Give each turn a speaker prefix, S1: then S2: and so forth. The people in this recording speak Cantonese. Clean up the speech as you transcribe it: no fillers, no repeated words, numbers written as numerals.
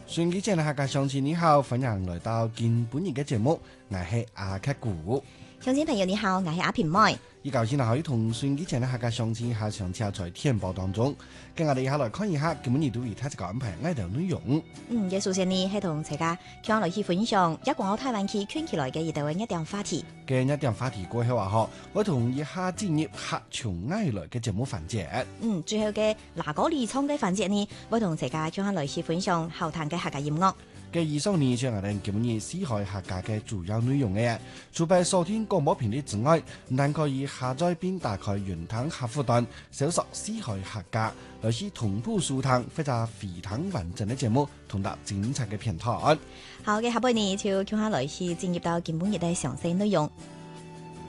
S1: 順機前嘅客家鄉親你好，歡迎來到今本日嘅節目，我係阿克古。
S2: 鄉親朋友你好，我係阿平妹。
S1: 依舊先可以同順機前嘅客家鄉親下上車在天報當中，跟我哋一下來看一下今本日對於他這個安排愛的內容。
S2: 嘅首先呢係同大家向來去分享一廣澳台灣區圈起來嘅一條一點話題。
S1: 嘅一點話題過後話我同一下進入客從愛來嘅節目環節。
S2: 最後嘅嗱嗰離倉嘅環節呢，我同大家向來去分享後談嘅客家音樂。
S1: 嘅以上呢，就係我哋今日四海客家嘅主要內容嘅。除咗收聽廣播頻率之外，但可以下載並打開雲端客戶端，搜索四海客家，來是同步收聽或者非常完整嘅節目，同埋精彩嘅片段。
S2: 好嘅，下半年就向下來去進入到今本日嘅詳細內容。